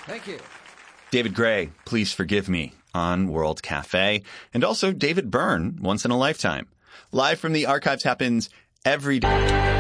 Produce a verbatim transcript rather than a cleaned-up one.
Thank you. David Gray, Please Forgive Me on World Cafe. And also David Byrne, Once in a Lifetime. Live from the archives happens every day.